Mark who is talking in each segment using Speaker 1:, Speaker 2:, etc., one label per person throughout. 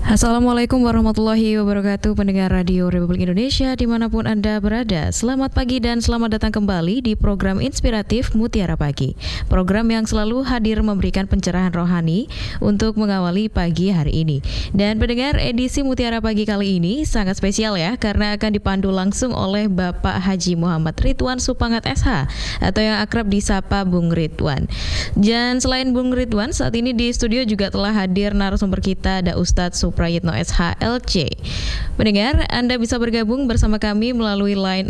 Speaker 1: Assalamualaikum warahmatullahi wabarakatuh, pendengar Radio Republik Indonesia dimanapun Anda berada. Selamat pagi dan selamat datang kembali di program inspiratif Mutiara Pagi. Program yang selalu hadir memberikan pencerahan rohani untuk mengawali pagi hari ini. Dan pendengar, edisi Mutiara Pagi kali ini sangat spesial ya, karena akan dipandu langsung oleh Bapak Haji Muhammad Ridwan Supangat SH, atau yang akrab disapa Bung Ridwan. Dan selain Bung Ridwan, saat ini di studio juga telah hadir narasumber kita, ada Ustadz Suprayitno SH LC. Pendengar, Anda bisa bergabung bersama kami melalui line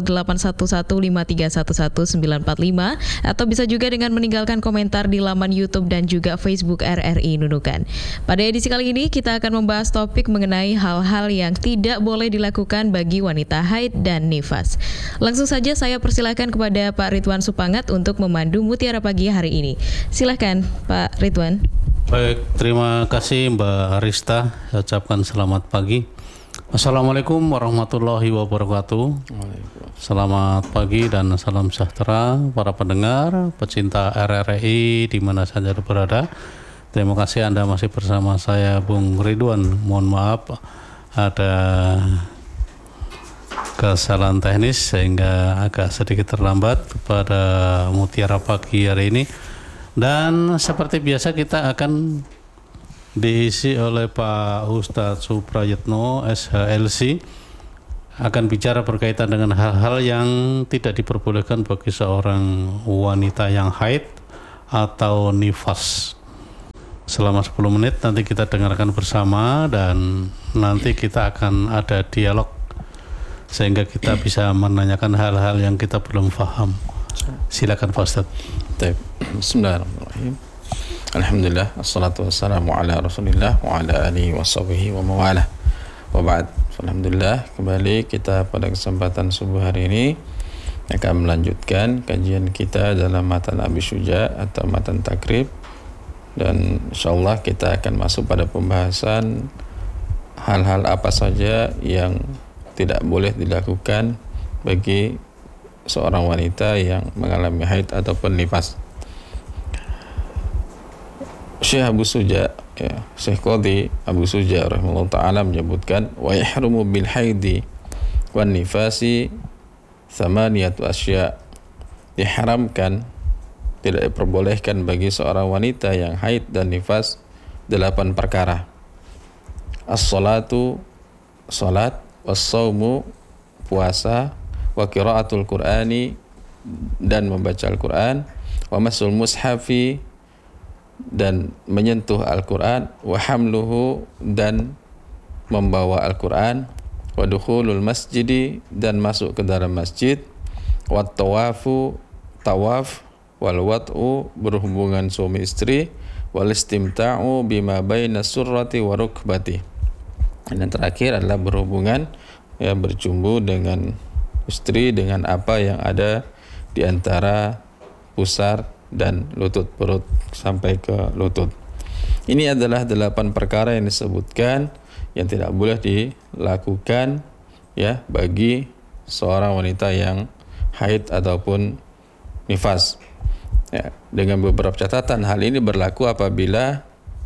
Speaker 1: 081153111145 atau bisa juga dengan meninggalkan komentar di laman YouTube dan juga Facebook RRI Nunukan. Pada edisi kali ini kita akan membahas topik mengenai hal-hal yang tidak boleh dilakukan bagi wanita haid dan nifas. Langsung saja saya persilahkan kepada Pak Ridwan Supangat untuk memandu Mutiara Pagi hari ini. Silahkan Pak Ridwan.
Speaker 2: Baik, terima kasih Mbak Arista. Saya ucapkan selamat pagi. Assalamualaikum warahmatullahi wabarakatuh. Selamat pagi dan salam sejahtera para pendengar, pecinta RRI di mana saja berada. Terima kasih Anda masih bersama saya Bung Ridwan. Mohon maaf ada kesalahan teknis sehingga agak sedikit terlambat pada Mutiara Pagi hari ini. Dan seperti biasa kita akan diisi oleh Pak Ustadz Suprayitno SHLC, akan bicara berkaitan dengan hal-hal yang tidak diperbolehkan bagi seorang wanita yang haid atau nifas. Selama 10 menit nanti kita dengarkan bersama dan nanti kita akan ada dialog sehingga kita bisa menanyakan hal-hal yang kita belum paham. Silakan Pak Ustadz.
Speaker 3: Bismillahirrahmanirrahim. Alhamdulillah, assalatu wassalamu ala rasulillah wa ala alihi wa sahbihi wa mawalah. Wa ba'd. Alhamdulillah, kembali kita pada kesempatan subuh hari ini akan melanjutkan kajian kita dalam matan Abi Syuja atau matan takrib, dan insyaallah kita akan masuk pada pembahasan hal-hal apa saja yang tidak boleh dilakukan bagi seorang wanita yang mengalami haid ataupun nifas. Syekh Abu Suja, Syekh Qadhi Abu Suja rahimahullah ta'ala menyebutkan, wa yahrumu bil haidi wan nifasi thamaniyatu asya. Diharamkan, tidak diperbolehkan bagi seorang wanita yang haid dan nifas 8 perkara. As-salatu, salat, was-saumu, puasa, wa qiraatul Qur'ani, dan membaca Al-Qur'an, wa masul mushafi, dan menyentuh Al-Qur'an, wa hamluhu, dan membawa Al-Qur'an, wa dukhulul masjidi, dan masuk ke dalam masjid, wa tawafu, tawaf, wal wat'u, berhubungan suami istri, wal istimta'u bima baina surrati wa rukbati. Dan yang terakhir adalah berhubungan, berjumbu dengan istri dengan apa yang ada di antara pusar dan lutut, perut sampai ke lutut. Ini adalah 8 perkara yang disebutkan yang tidak boleh dilakukan bagi seorang wanita yang haid ataupun nifas. Dengan beberapa catatan, hal ini berlaku apabila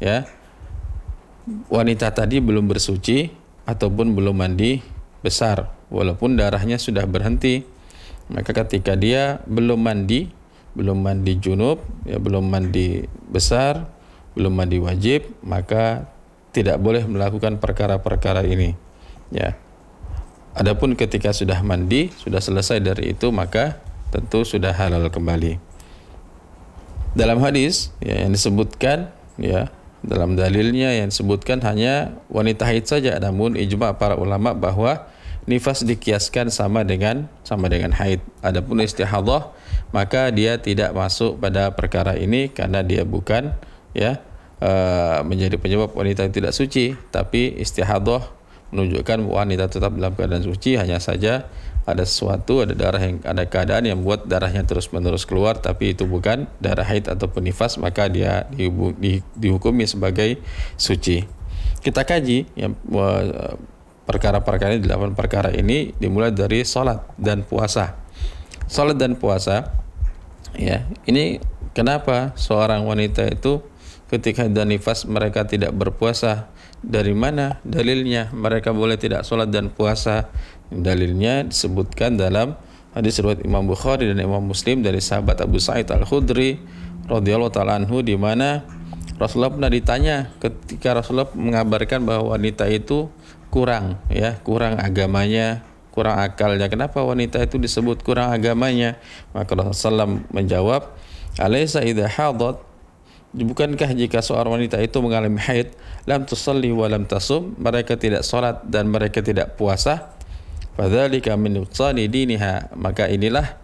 Speaker 3: wanita tadi belum bersuci ataupun belum mandi besar, walaupun darahnya sudah berhenti. Maka ketika dia belum mandi junub, belum mandi besar, belum mandi wajib, maka tidak boleh melakukan perkara-perkara ini. Adapun ketika sudah mandi, sudah selesai dari itu, maka tentu sudah halal kembali. Dalam hadis yang disebutkan, dalam dalilnya yang disebutkan hanya wanita haid saja, namun ijma' para ulama bahwa nifas dikiaskan sama dengan haid. Adapun istihadhah, maka dia tidak masuk pada perkara ini karena dia bukan menjadi penyebab wanita yang tidak suci, tapi istihadhah menunjukkan wanita tetap dalam keadaan suci, hanya saja ada sesuatu, ada keadaan yang membuat darahnya terus-menerus keluar, tapi itu bukan darah haid ataupun nifas, maka dia dihukumi sebagai suci. Kita kaji perkara-perkara ini, 8 perkara ini dimulai dari salat dan puasa. Salat dan puasa, ini kenapa seorang wanita itu ketika ada nifas mereka tidak berpuasa. Dari mana dalilnya mereka boleh tidak sholat dan puasa? Dalilnya disebutkan dalam hadis riwayat Imam Bukhari dan Imam Muslim dari sahabat Abu Sa'id Al-Khudri radhiyallahu ta'ala anhu, di mana Rasulullah pernah ditanya ketika Rasulullah mengabarkan bahwa wanita itu kurang agamanya, kurang akalnya. Kenapa wanita itu disebut kurang agamanya? Maka Rasulullah SAW menjawab, "Alaysa idza hadat, bukankah jika seorang wanita itu mengalami haid, lam tusalli wa lam tasum, mereka tidak salat dan mereka tidak puasa, fadzalika min nuqsani diniha, maka inilah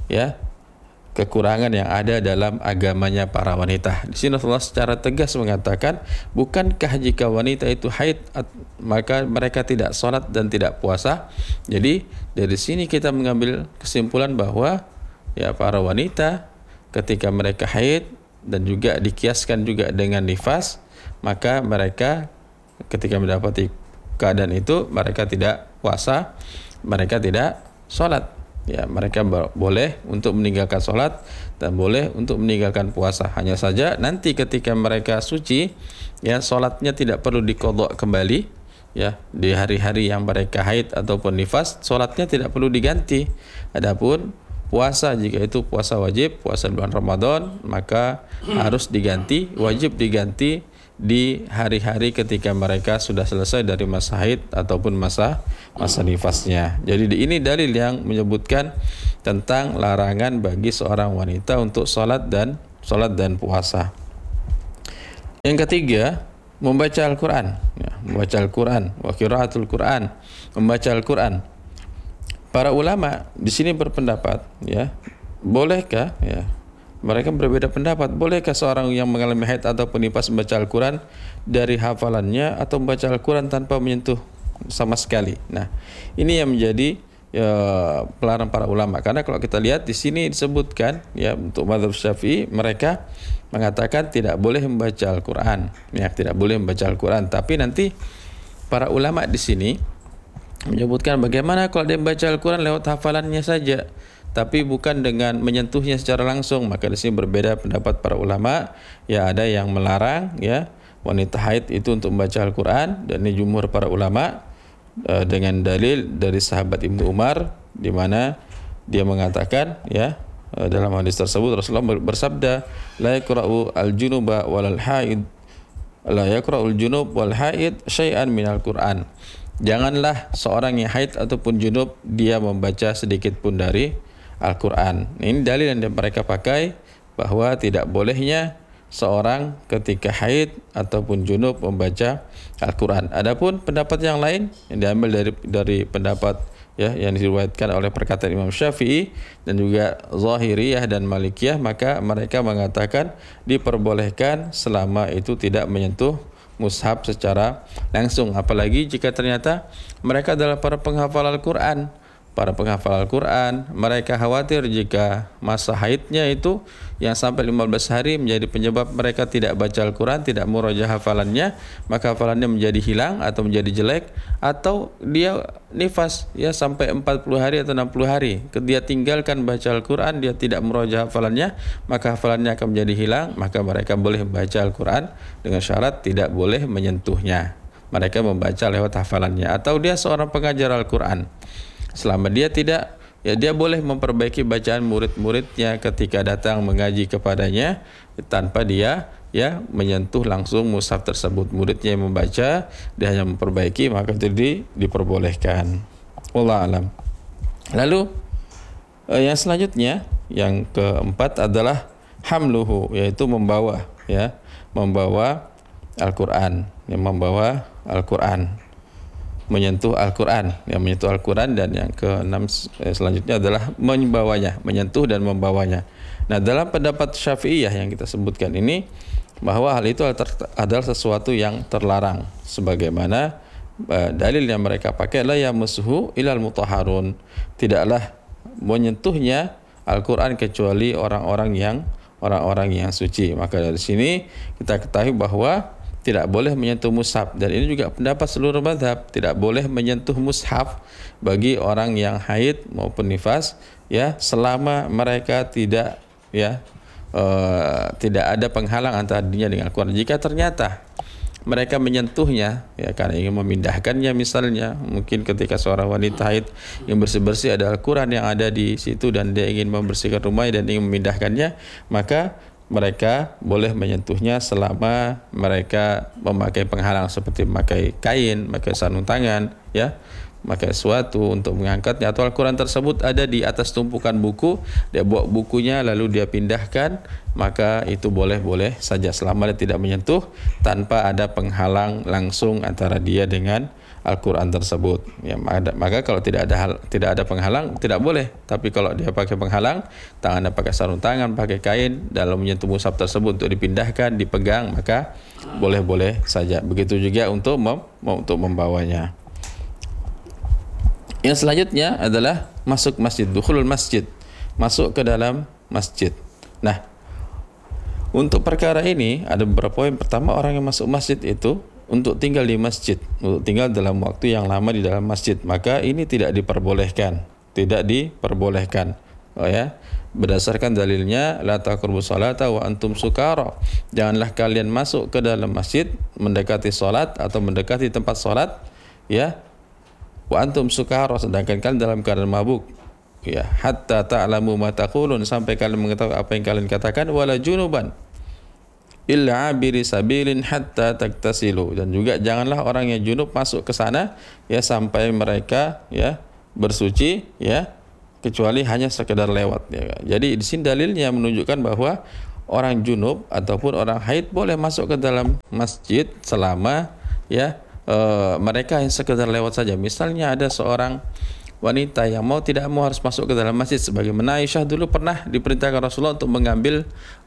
Speaker 3: kekurangan yang ada dalam agamanya para wanita." Di sini Rasulullah secara tegas mengatakan, bukankah jika wanita itu haid maka mereka tidak salat dan tidak puasa. Jadi dari sini kita mengambil kesimpulan bahwa para wanita ketika mereka haid dan juga dikiaskan juga dengan nifas, maka mereka ketika mendapati keadaan itu mereka tidak puasa, mereka tidak sholat. Mereka boleh untuk meninggalkan sholat dan boleh untuk meninggalkan puasa. Hanya saja nanti ketika mereka suci, sholatnya tidak perlu diqadha kembali. Di hari-hari yang mereka haid ataupun nifas, sholatnya tidak perlu diganti. Adapun puasa, jika itu puasa wajib, puasa bulan Ramadan, maka harus diganti, wajib diganti di hari-hari ketika mereka sudah selesai dari masa haid ataupun masa nifasnya. Jadi ini dalil yang menyebutkan tentang larangan bagi seorang wanita untuk sholat dan puasa. Yang ketiga, membaca Al-Quran. Membaca Al-Quran, wa qiraatul Quran, membaca Al-Quran. Para ulama di sini berpendapat, bolehkah mereka berbeda pendapat, bolehkah seorang yang mengalami haid ataupun nifas membaca Al-Quran dari hafalannya atau membaca Al-Quran tanpa menyentuh sama sekali. Nah, ini yang menjadi pelarang para ulama, karena kalau kita lihat di sini disebutkan untuk mazhab Syafi'i, mereka mengatakan tidak boleh membaca Al-Quran, tidak boleh membaca Al-Quran. Tapi nanti para ulama di sini menyebutkan bagaimana kalau dia membaca Al-Quran lewat hafalannya saja, tapi bukan dengan menyentuhnya secara langsung. Maka di sini berbeda pendapat para ulama. Ada yang melarang wanita haid itu untuk membaca Al-Quran, dan ini jumhur para ulama dengan dalil dari sahabat Ibnu Umar, di mana dia mengatakan dalam hadis tersebut Rasulullah bersabda, la yaqra'u al-junuba wal haid, la yaqra'ul junub wal haid syai'an minal Quran. Janganlah seorang yang haid ataupun junub dia membaca sedikit pun dari Al-Quran. Ini dalil yang mereka pakai bahwa tidak bolehnya seorang ketika haid ataupun junub membaca Al-Quran. Adapun pendapat yang lain yang diambil dari pendapat yang diriwayatkan oleh perkataan Imam Syafi'i dan juga Zahiriyah dan Malikiyah, maka mereka mengatakan diperbolehkan selama itu tidak menyentuh mushaf secara langsung, apalagi jika ternyata mereka adalah para penghafal Al-Quran. Para penghafal Al-Quran, mereka khawatir jika masa haidnya itu yang sampai 15 hari menjadi penyebab mereka tidak baca Al-Quran, tidak murajaah hafalannya, maka hafalannya menjadi hilang atau menjadi jelek, atau dia nifas sampai 40 hari atau 60 hari, dia tinggalkan baca Al-Quran, dia tidak murajaah hafalannya, maka hafalannya akan menjadi hilang. Maka mereka boleh membaca Al-Quran dengan syarat tidak boleh menyentuhnya. Mereka membaca lewat hafalannya. Atau dia seorang pengajar Al-Quran, selama dia tidak, dia boleh memperbaiki bacaan murid-muridnya ketika datang mengaji kepadanya tanpa dia menyentuh langsung mushaf tersebut. Muridnya yang membaca, dia hanya memperbaiki, maka itu diperbolehkan. Wallahu a'lam. Lalu yang selanjutnya, yang keempat adalah hamluhu, yaitu membawa Al-Quran, membawa Al-Quran, menyentuh Al-Quran, menyentuh Al-Quran. Dan yang keenam selanjutnya adalah membawanya, menyentuh dan membawanya. Nah, dalam pendapat Syafi'iyah yang kita sebutkan ini, bahwa hal itu adalah sesuatu yang terlarang, sebagaimana dalil yang mereka pakai la yamassuhu ilal mutahharun, tidaklah menyentuhnya Al-Quran kecuali orang-orang yang suci. Maka dari sini kita ketahui bahwa tidak boleh menyentuh mushaf, dan ini juga pendapat seluruh mazhab, tidak boleh menyentuh mushaf bagi orang yang haid maupun nifas selama mereka tidak tidak ada penghalang antara dirinya dengan Al-Quran. Jika ternyata mereka menyentuhnya, ya karena ingin memindahkannya, misalnya mungkin ketika seorang wanita haid yang bersih-bersih ada Al-Quran yang ada di situ dan dia ingin membersihkan rumahnya dan ingin memindahkannya, maka mereka boleh menyentuhnya selama mereka memakai penghalang seperti memakai kain, memakai sarung tangan, ya, memakai sesuatu untuk mengangkatnya, atau Al-Quran tersebut ada di atas tumpukan buku, dia bawa bukunya lalu dia pindahkan, maka itu boleh-boleh saja selama dia tidak menyentuh tanpa ada penghalang langsung antara dia dengan Al-Quran tersebut. Ya, maka kalau tidak ada penghalang tidak boleh. Tapi kalau dia pakai penghalang, tangannya pakai sarung tangan, pakai kain, dalam menyentuh mushaf tersebut untuk dipindahkan, dipegang, maka boleh-boleh saja. Begitu juga untuk membawanya. Yang selanjutnya adalah masuk masjid, dukhulul masjid, masuk ke dalam masjid. Nah, untuk perkara ini ada beberapa poin. Pertama, orang yang masuk masjid itu untuk tinggal di masjid, untuk tinggal dalam waktu yang lama di dalam masjid, maka ini tidak diperbolehkan, oh ya, berdasarkan dalilnya la taqrabus salata wa antum sukara, janganlah kalian masuk ke dalam masjid mendekati salat atau mendekati tempat salat, ya, wa antum sukara, sedangkan kalian dalam keadaan mabuk, ya, hatta ta'lamu ma taqulun, sampai kalian mengetahui apa yang kalian katakan, wala junuban illa abiri sabilin hatta taktasilu, dan juga janganlah orang yang junub masuk ke sana, ya, sampai mereka, ya, bersuci, ya, kecuali hanya sekedar lewat, ya. Jadi di sini dalilnya menunjukkan bahwa orang junub ataupun orang haid boleh masuk ke dalam masjid selama, ya, mereka yang sekedar lewat saja. Misalnya ada seorang wanita yang tidak mau harus masuk ke dalam masjid, sebagaimana Aisyah dulu pernah diperintahkan Rasulullah untuk mengambil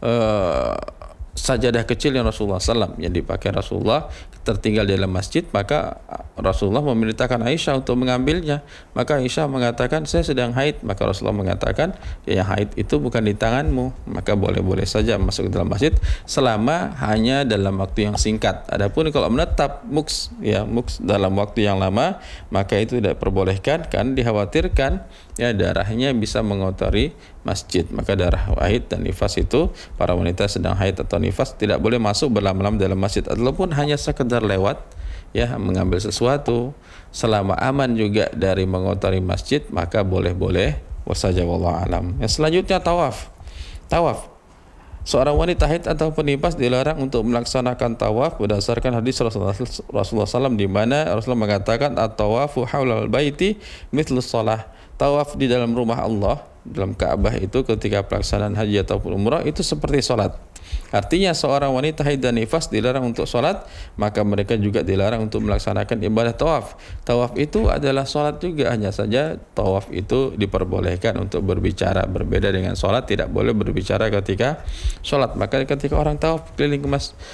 Speaker 3: sajadah kecil yang Rasulullah SAW yang dipakai Rasulullah tertinggal di dalam masjid, maka Rasulullah memerintahkan Aisyah untuk mengambilnya. Maka Aisyah mengatakan, saya sedang haid. Maka Rasulullah mengatakan, ya, yang haid itu bukan di tanganmu, maka boleh-boleh saja masuk ke dalam masjid selama hanya dalam waktu yang singkat. Adapun kalau menetap muks dalam waktu yang lama, maka itu tidak perbolehkan, kan dikhawatirkan, ya, darahnya bisa mengotori masjid. Maka darah haid dan nifas itu, para wanita sedang haid atau nifas tidak boleh masuk berlama-lama dalam masjid, ataupun hanya sekedar lewat, ya, mengambil sesuatu, selama aman juga dari mengotori masjid, maka boleh-boleh saja, wallahu alam. Yang selanjutnya tawaf. Seorang wanita haid atau nifas dilarang untuk melaksanakan tawaf berdasarkan hadis Rasulullah SAW, di mana Rasulullah mengatakan at-tawafu haulal baiti mithlus shalah. Tawaf di dalam rumah Allah, dalam Ka'bah itu ketika pelaksanaan haji ataupun umrah itu seperti salat. Artinya seorang wanita haid dan nifas dilarang untuk salat, maka mereka juga dilarang untuk melaksanakan ibadah tawaf. Tawaf itu adalah salat juga, hanya saja tawaf itu diperbolehkan untuk berbicara, berbeda dengan salat, tidak boleh berbicara ketika salat. Maka ketika orang tawaf keliling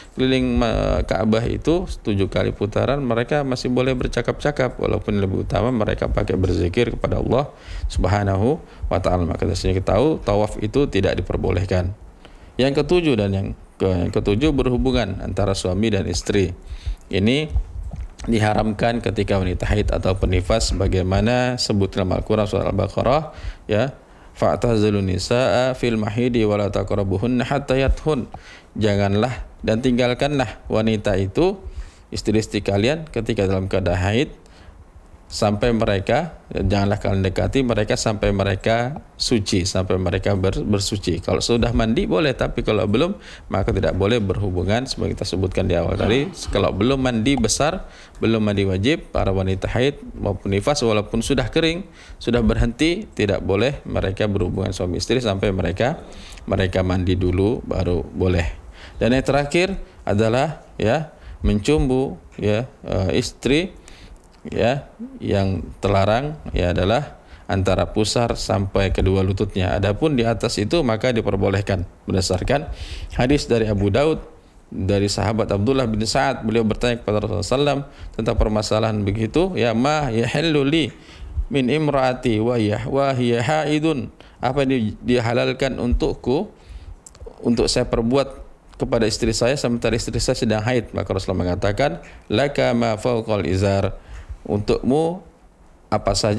Speaker 3: Ka'bah itu 7 kali putaran, mereka masih boleh bercakap-cakap, walaupun lebih utama mereka pakai berzikir kepada Allah Subhanahu wa ta'ala. Maka dari sini kita tahu tawaf itu tidak diperbolehkan. Yang ketujuh berhubungan antara suami dan istri. Ini diharamkan ketika wanita haid atau penifas, sebagaimana sebut dalam Al-Quran surat Al-Baqarah, ya, fa'tazilun nisaa fil mahidi wa la taqrabuhunna hatta yathun. Janganlah dan tinggalkanlah wanita itu, istri-istri kalian, ketika dalam keadaan haid, sampai mereka, janganlah kalian dekati mereka sampai mereka suci, sampai mereka bersuci. Kalau sudah mandi boleh, tapi kalau belum, maka tidak boleh berhubungan. Seperti kita sebutkan di awal tadi, kalau belum mandi besar, belum mandi wajib, para wanita haid maupun nifas walaupun sudah kering, sudah berhenti, tidak boleh mereka berhubungan suami istri sampai mereka mandi dulu baru boleh. Dan yang terakhir adalah, ya, mencumbu, ya, istri, ya, yang terlarang, ya, adalah antara pusar sampai kedua lututnya. Adapun di atas itu maka diperbolehkan berdasarkan hadis dari Abu Daud dari sahabat Abdullah bin Sa'ad. Beliau bertanya kepada Rasulullah SAW tentang permasalahan begitu, ya, ma yahillu li min imraati wa hiya haidun, apa yang dihalalkan untukku untuk saya perbuat kepada istri saya sementara istri saya sedang haid. Maka Rasulullah mengatakan, laka ma fawqal izar, untukmu apa saja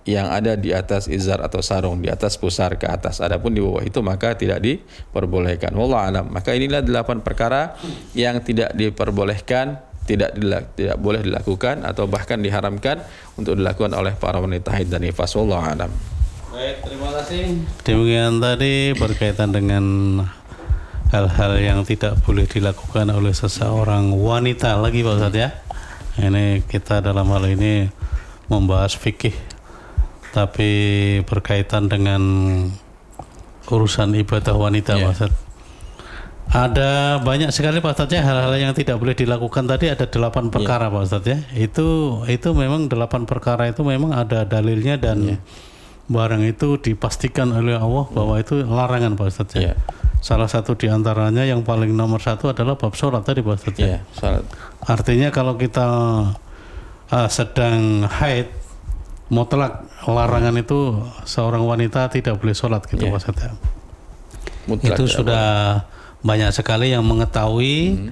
Speaker 3: yang ada di atas izar atau sarung, di atas pusar ke atas. Adapun di bawah itu maka tidak diperbolehkan. Wallahu alam. Maka inilah 8 perkara yang tidak diperbolehkan, tidak boleh dilakukan atau bahkan diharamkan untuk dilakukan oleh para wanita haid dan nifas. Wallahu alam.
Speaker 2: Baik, terima kasih. Demikian tadi berkaitan dengan hal-hal yang tidak boleh dilakukan oleh seseorang wanita lagi Pak Ustadz ya. Ini kita dalam hal ini membahas fikih, tapi berkaitan dengan urusan ibadah wanita Pak Ustadz. Ada banyak sekali Pak Ustadz ya hal-hal yang tidak boleh dilakukan tadi, ada 8 perkara Pak Ustadz ya. Itu memang 8 perkara itu memang ada dalilnya dan barang itu dipastikan oleh Allah bahwa itu larangan Pak Ustadz ya. Salah satu di antaranya yang paling nomor 1 adalah bab sholat tadi Pak Ustadz ya.
Speaker 3: Sholat.
Speaker 2: Artinya kalau kita sedang haid, mutlak larangan itu seorang wanita tidak boleh sholat gitu Pak Ustadz ya.
Speaker 3: Mutlak
Speaker 2: itu sudah banyak sekali yang mengetahui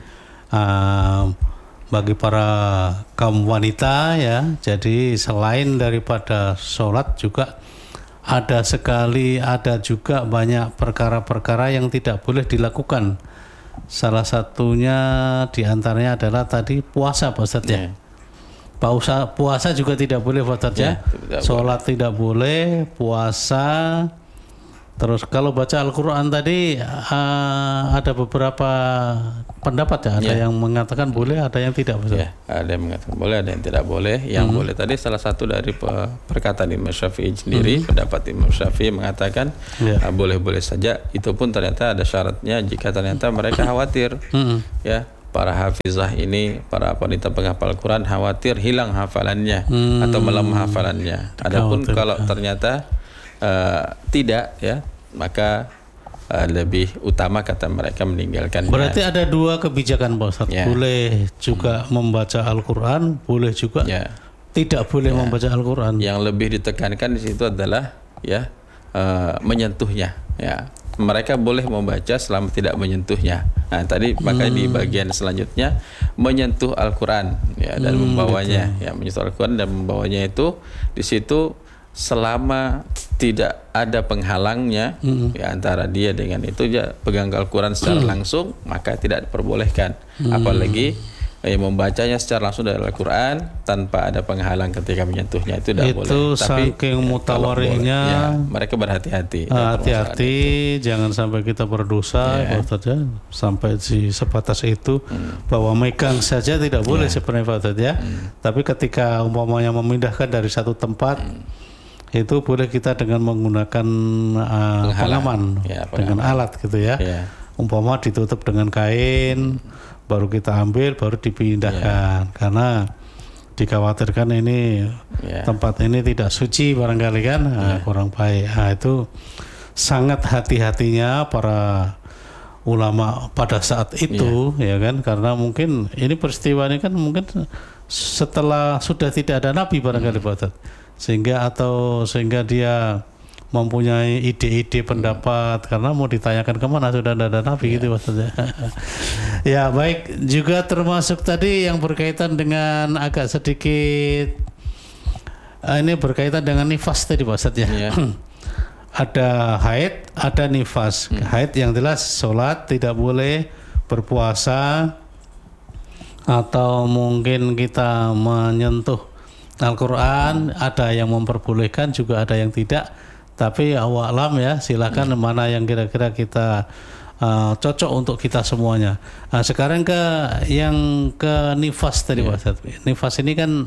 Speaker 2: bagi para kaum wanita ya. Jadi selain daripada sholat juga ada juga banyak perkara-perkara yang tidak boleh dilakukan. Salah satunya diantaranya adalah tadi puasa Pak Ustadz ya. Puasa juga tidak boleh Pak Ustadz ya. Sholat tidak boleh, puasa. Terus kalau baca Al-Quran tadi ada beberapa pendapat ya, ada yang mengatakan boleh, ada yang tidak boleh.
Speaker 3: Ada yang mengatakan boleh, ada yang tidak boleh. Yang boleh tadi salah satu dari perkataan Imam Syafi'i sendiri, pendapat Imam Syafi'i mengatakan boleh-boleh saja. Itu pun ternyata ada syaratnya jika ternyata mereka khawatir, ya para hafizah ini, para wanita penghafal Quran khawatir hilang hafalannya atau melemah hafalannya. Adapun kalau ternyata tidak ya, maka lebih utama kata mereka meninggalkan.
Speaker 2: Berarti ada 2 kebijakan Pak Ustadz. Boleh juga membaca Al-Quran, boleh juga tidak boleh membaca Al-Quran.
Speaker 3: Yang lebih ditekankan di situ adalah menyentuhnya ya. Mereka boleh membaca selama tidak menyentuhnya. Nah, tadi maka di bagian selanjutnya menyentuh Al-Quran ya, dan membawanya gitu. Ya, menyentuh Al-Quran dan membawanya itu di situ selama tidak ada penghalangnya ya, antara dia dengan itu ya, pegang Al-Quran secara langsung maka tidak diperbolehkan. Apalagi membacanya secara langsung dari Al-Quran tanpa ada penghalang ketika menyentuhnya itu tidak boleh.
Speaker 2: Itu saking mutawarinya
Speaker 3: mereka berhati-hati.
Speaker 2: Hati-hati jangan sampai kita berdosa Pak Ustadz ya, sampai sebatas itu bahwa megang saja tidak boleh sebenarnya Pak Ustadz ya. Tapi ketika umpamanya memindahkan dari satu tempat itu boleh kita dengan menggunakan pengaman dengan alat gitu ya. Umpama ditutup dengan kain, baru kita ambil, baru dipindahkan karena dikhawatirkan ini tempat ini tidak suci barangkali kan, kurang baik. Itu sangat hati-hatinya para ulama pada saat itu ya kan, karena mungkin ini peristiwa ini kan mungkin setelah sudah tidak ada nabi barangkali Pak Ustadz. Sehingga dia mempunyai ide-ide pendapat karena mau ditanyakan kemana sudah ada nabi gitu maksudnya. Ya baik, juga termasuk tadi yang berkaitan dengan agak sedikit ini berkaitan dengan nifas tadi Pak Ustadz ya. Ada haid, ada nifas. Haid yang jelas sholat tidak boleh, berpuasa atau mungkin kita menyentuh Al-Quran, ada yang memperbolehkan juga ada yang tidak. Tapi awalam ya, silakan mana yang kira-kira kita cocok untuk kita semuanya. Nah, sekarang yang ke nifas tadi Pak Ustadz. Nifas ini kan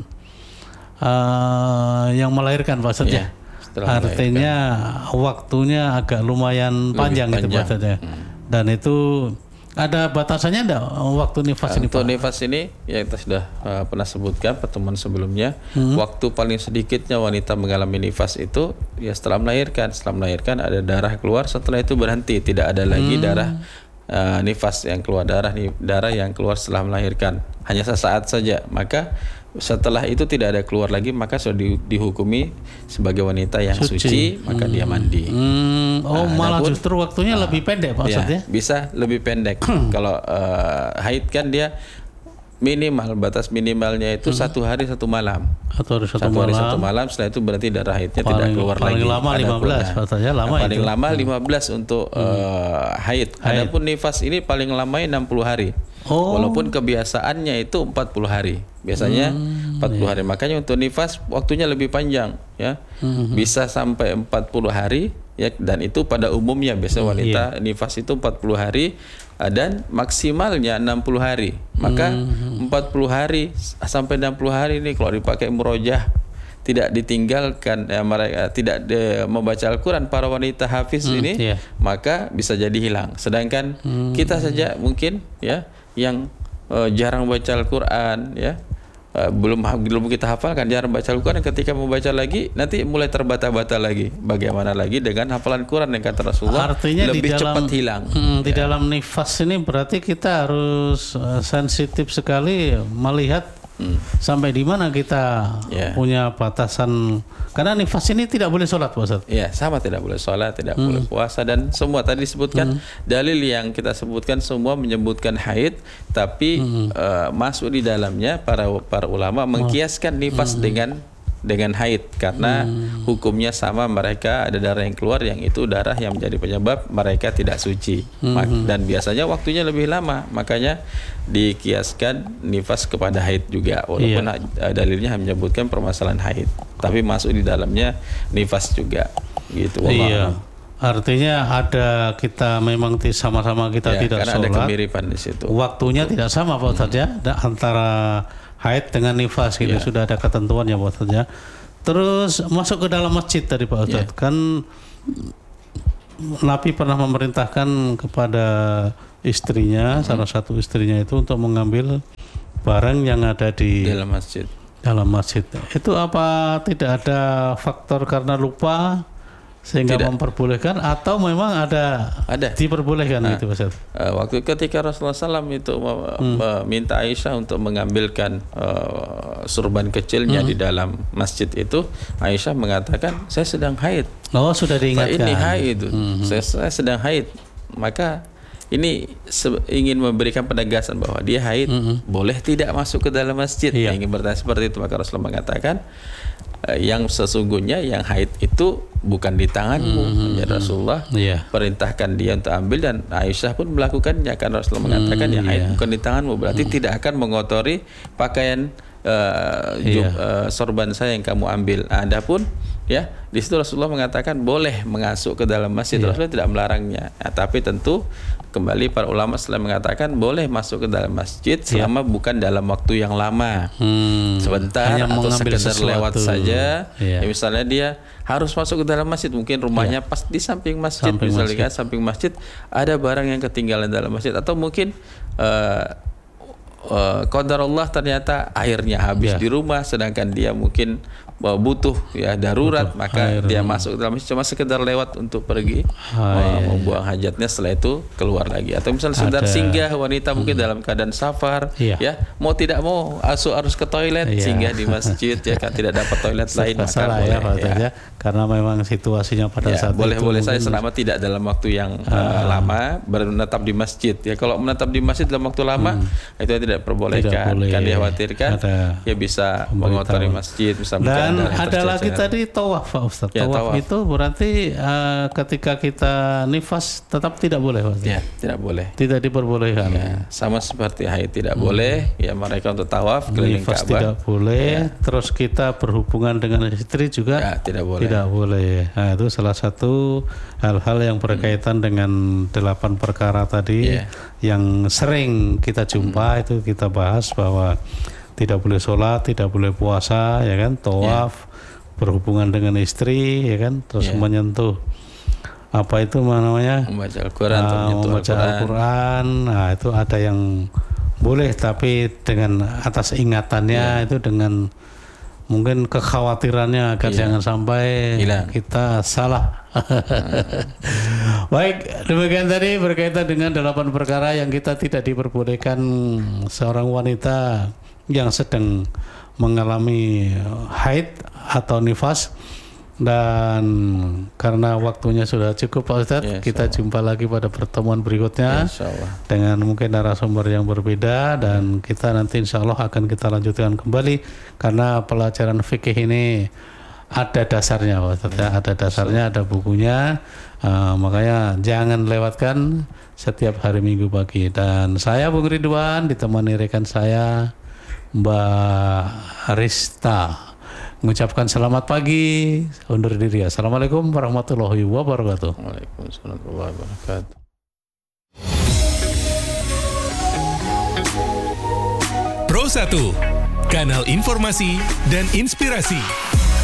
Speaker 2: yang melahirkan Pak Ustadz ya. Artinya waktunya agak lumayan panjang itu Pak Ustadz ya. Dan itu ada batasannya enggak waktu nifas ini Pak?
Speaker 3: Untuk nifas ini ya kita sudah pernah sebutkan pertemuan sebelumnya. Waktu paling sedikitnya wanita mengalami nifas itu ya setelah melahirkan. Setelah melahirkan ada darah keluar, setelah itu berhenti, tidak ada lagi darah nifas yang keluar, darah yang keluar setelah melahirkan, hanya sesaat saja. Maka setelah itu tidak ada keluar lagi, maka sudah dihukumi sebagai wanita yang suci, maka dia mandi.
Speaker 2: Malah justru waktunya lebih pendek maksudnya?
Speaker 3: Bisa lebih pendek. Kalau haid kan dia batas minimalnya itu 1 hari 1 malam.
Speaker 2: Atau hari 1
Speaker 3: Satu hari
Speaker 2: malam.
Speaker 3: 1 malam, setelah itu berarti darah haidnya tidak keluar lagi.
Speaker 2: Paling lama 15, katanya lama
Speaker 3: paling
Speaker 2: itu.
Speaker 3: lama 15 untuk haid. Adapun nifas ini paling lama 60 hari. Walaupun kebiasaannya itu 40 hari. Biasanya 40 hari. Makanya untuk nifas waktunya lebih panjang, ya. Bisa sampai 40 hari, ya, dan itu pada umumnya biasa wanita nifas itu 40 hari dan maksimalnya 60 hari. Maka 40 hari sampai 60 hari ini kalau dipakai murojah, tidak ditinggalkan, mereka tidak membaca Al-Quran, para wanita hafiz ini, maka bisa jadi hilang. Sedangkan kita saja mungkin, ya, yang jarang baca Al-Quran, ya, belum kita hafalkan, jarang baca Al-Quran, ketika membaca lagi nanti mulai terbata-bata lagi. Bagaimana lagi dengan hafalan Quran yang kata Rasulullah,
Speaker 2: artinya
Speaker 3: lebih cepat hilang.
Speaker 2: Di dalam nifas ini berarti kita harus sensitif sekali melihat sampai di mana kita punya batasan, karena nifas ini tidak boleh sholat, Pak Ustaz.
Speaker 3: Ya, sama, tidak boleh sholat, tidak boleh puasa, dan semua tadi disebutkan dalil yang kita sebutkan semua menyebutkan haid, tapi masuk di dalamnya para ulama mengkiaskan nifas dengan haid karena hukumnya sama, mereka ada darah yang keluar yang itu darah yang menjadi penyebab mereka tidak suci. Dan biasanya waktunya lebih lama, makanya dikiaskan nifas kepada haid juga, walaupun dalilnya menyebutkan permasalahan haid, tapi masuk di dalamnya nifas juga gitu.
Speaker 2: Artinya ada, kita memang sama-sama kita tidak
Speaker 3: karena
Speaker 2: sholat,
Speaker 3: ada kemiripan di situ.
Speaker 2: Waktunya tidak sama, Pak Ustaz, ya, antara haid dengan nifas gitu, sudah ada ketentuan ya Pak Ustaz, ya. Terus masuk ke dalam masjid tadi Pak Ustaz, kan Nabi pernah memerintahkan kepada istrinya, salah satu istrinya itu untuk mengambil barang yang ada di dalam masjid. Itu apa tidak ada faktor karena lupa sehingga memperbolehkan, atau memang ada diperbolehkan gitu Pak Ustaz?
Speaker 3: Waktu ketika Rasulullah SAW itu meminta Aisyah untuk mengambilkan surban kecilnya di dalam masjid itu, Aisyah mengatakan, saya sedang haid.
Speaker 2: Sudah diingatkan.
Speaker 3: Ini haid itu. Saya sedang haid. Maka ini ingin memberikan penegasan bahwa dia haid, boleh tidak masuk ke dalam masjid. Ingin bertanya seperti itu, maka Rasulullah mengatakan, yang sesungguhnya yang haid itu bukan di tanganmu, ya Rasulullah. Perintahkan dia untuk ambil, dan Aisyah pun melakukannya karena Rasulullah mengatakan yang haid bukan di tanganmu, berarti tidak akan mengotori pakaian sorban saya yang kamu ambil. Adapun ya di situ Rasulullah mengatakan boleh masuk ke dalam masjid, Rasulullah tidak melarangnya. Tapi tentu kembali para ulama setelah mengatakan boleh masuk ke dalam masjid selama bukan dalam waktu yang lama, sebentar atau sekedar lewat saja. Ya, misalnya dia harus masuk ke dalam masjid, mungkin rumahnya pas di samping masjid, misalnya samping masjid ada barang yang ketinggalan dalam masjid, atau mungkin qadarullah ternyata airnya habis di rumah, sedangkan dia mungkin butuh darurat, maka dia masuk ke dalam masjid cuma sekedar lewat untuk pergi membuang hajatnya, setelah itu keluar lagi. Atau misalnya sekedar singgah, wanita mungkin dalam keadaan safar, ya mau tidak mau harus ke toilet, singgah di masjid, ya kan, tidak dapat toilet lain, maka boleh
Speaker 2: karena memang situasinya pada saat
Speaker 3: boleh
Speaker 2: itu
Speaker 3: saya selama tidak dalam waktu yang lama menetap di masjid. Ya kalau menetap di masjid dalam waktu lama itu tidak diperbolehkan, kan dikhawatirkan bisa mengotori masjid, bisa.
Speaker 2: Dan ada lagi tadi tawaf, Pak Ustaz. Tawaf itu berarti ketika kita nifas tetap tidak boleh, Pak Ustaz?
Speaker 3: Ya, tidak boleh.
Speaker 2: Tidak diperbolehkan.
Speaker 3: Sama seperti haid tidak boleh. Ya, mereka untuk tawaf keliling
Speaker 2: Ka'bah tidak boleh. Terus kita berhubungan dengan istri juga
Speaker 3: tidak boleh.
Speaker 2: Tidak boleh. Nah, itu salah satu hal-hal yang berkaitan dengan 8 perkara tadi yang sering kita jumpa, itu kita bahas bahwa tidak boleh sholat, tidak boleh puasa, ya kan, tawaf, berhubungan dengan istri, ya kan, terus menyentuh apa itu namanya,
Speaker 3: membaca Al-Quran,
Speaker 2: membaca Al-Quran. Nah itu ada yang boleh, tapi dengan atas ingatannya, itu dengan mungkin kekhawatirannya agar jangan sampai kita salah. Baik, demikian tadi berkaitan dengan 8 perkara yang kita tidak diperbolehkan seorang wanita yang sedang mengalami haid atau nifas. Dan karena waktunya sudah cukup Pak Ustadz,
Speaker 3: Ya,
Speaker 2: kita jumpa lagi pada pertemuan berikutnya
Speaker 3: Insyaallah.
Speaker 2: dengan mungkin narasumber yang berbeda, dan kita nanti insya Allah akan kita lanjutkan kembali karena pelajaran fikih ini ada dasarnya Pak Ustadz, ya. Ada dasarnya, ada bukunya. Makanya jangan lewatkan setiap hari Minggu pagi. Dan saya Bung Ridwan ditemani rekan saya Mbak Rista mengucapkan selamat pagi, undur diri. Assalamualaikum warahmatullahi wabarakatuh.
Speaker 3: Waalaikumsalam warahmatullahi wabarakatuh.
Speaker 4: Pro 1, kanal informasi dan inspirasi.